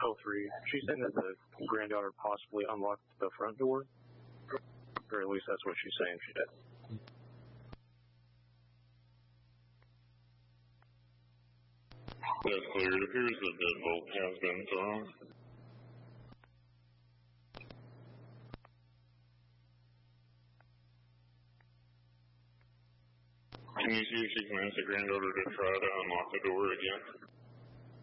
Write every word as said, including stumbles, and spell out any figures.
L three. She's saying that the granddaughter possibly unlocked the front door, or at least that's what she's saying she did. That's clear. It appears the deadbolt has been thrown. Can you see if you can ask the granddaughter to try to unlock the door again?